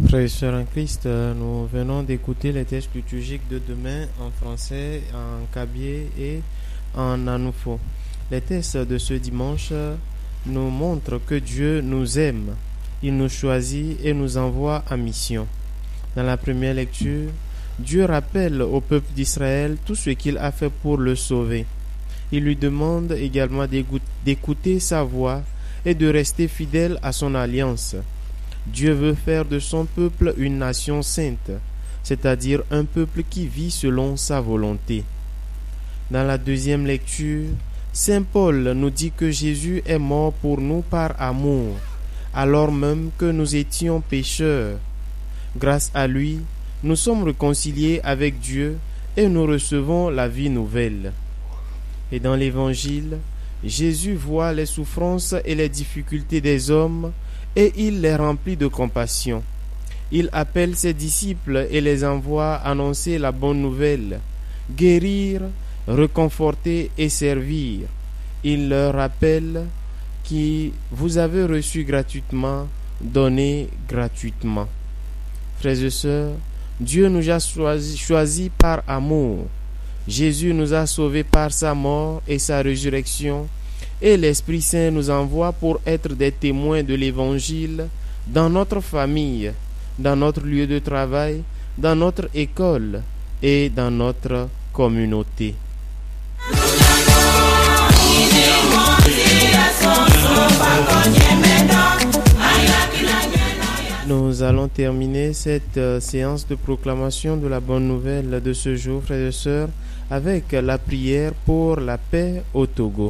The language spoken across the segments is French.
Frères et sœurs en Christ, nous venons d'écouter les textes liturgiques de demain en français, en kabyé et en anoufo. Les textes de ce dimanche nous montrent que Dieu nous aime. Il nous choisit et nous envoie en mission. Dans la première lecture, Dieu rappelle au peuple d'Israël tout ce qu'il a fait pour le sauver. Il lui demande également d'écouter sa voix et de rester fidèle à son alliance. Dieu veut faire de son peuple une nation sainte, c'est-à-dire un peuple qui vit selon sa volonté. Dans la deuxième lecture, Saint Paul nous dit que Jésus est mort pour nous par amour, alors même que nous étions pécheurs. Grâce à lui, nous sommes réconciliés avec Dieu et nous recevons la vie nouvelle. Et dans l'Évangile, Jésus voit les souffrances et les difficultés des hommes et il les remplit de compassion. Il appelle ses disciples et les envoie annoncer la bonne nouvelle, guérir, réconforter et servir. Il leur rappelle que vous avez reçu gratuitement, donnez gratuitement. Frères et sœurs, Dieu nous a choisis par amour. Jésus nous a sauvés par sa mort et sa résurrection, et l'Esprit Saint nous envoie pour être des témoins de l'Évangile dans notre famille, dans notre lieu de travail, dans notre école et dans notre communauté. Nous allons terminer cette séance de proclamation de la bonne nouvelle de ce jour, frères et sœurs, avec la prière pour la paix au Togo.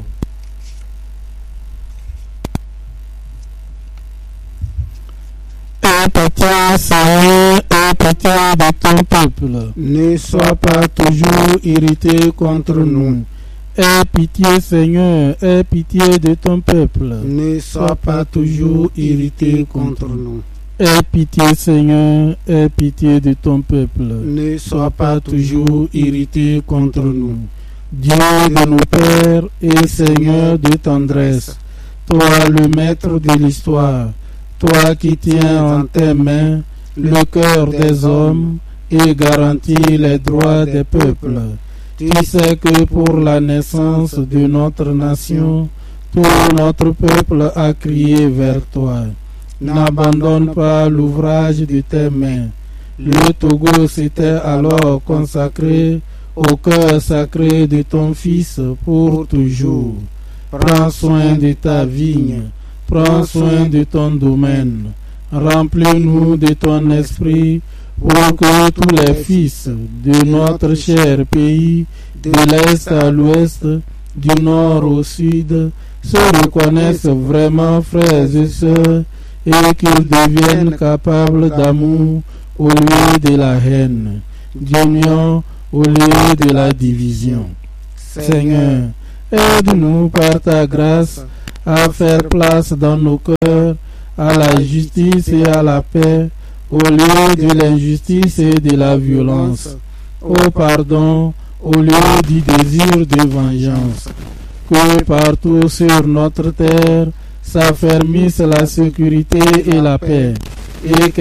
Aie pitié, Seigneur, aie pitié de ton peuple. Ne sois pas toujours irrité contre nous. Aie pitié, Seigneur, aie pitié de ton peuple. Ne sois pas toujours irrité contre nous. Aie pitié, Seigneur, aie pitié de ton peuple. Ne sois pas toujours irrité contre nous. Dieu de nos pères et Seigneur de tendresse, toi le maître de l'histoire, toi qui tiens en tes mains le cœur des hommes et garantis les droits des peuples. Tu sais que pour la naissance de notre nation, tout notre peuple a crié vers toi. N'abandonne pas l'ouvrage de tes mains. Le Togo s'était alors consacré au cœur sacré de ton Fils pour toujours. Prends soin de ta vigne, prends soin de ton domaine. Remplis-nous de ton esprit pour que tous les fils de notre cher pays, de l'Est à l'Ouest, du Nord au Sud, se reconnaissent vraiment frères et sœurs et qu'ils deviennent capables d'amour au lieu de la haine, d'union au lieu de la division. Seigneur, aide-nous par ta grâce à faire place dans nos cœurs à la justice et à la paix au lieu de l'injustice et de la violence, au pardon au lieu du désir de vengeance. Que partout sur notre terre s'affermisse la sécurité et la paix, et